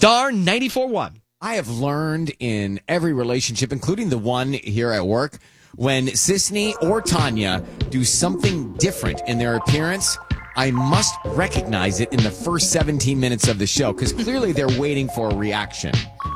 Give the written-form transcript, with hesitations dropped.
Star 94.1. I have learned in every relationship, including the one here at work, when Sisney or Tanya do something different in their appearance, I must recognize it in the first 17 minutes of the show because clearly they're waiting for a reaction.